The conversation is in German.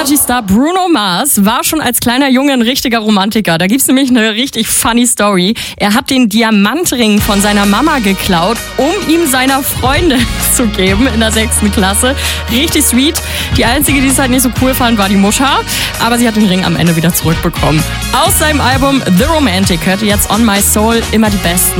Partystar Bruno Mars war schon als kleiner Junge ein richtiger Romantiker. Da gibt's nämlich eine richtig funny Story. Er hat den Diamantring von seiner Mama geklaut, um ihm seiner Freundin zu geben in der 6. Klasse. Richtig sweet. Die einzige, die es halt nicht so cool fand, war die Mutter. Aber sie hat den Ring am Ende wieder zurückbekommen. Aus seinem Album The Romantic hört ihr jetzt On My Soul immer die besten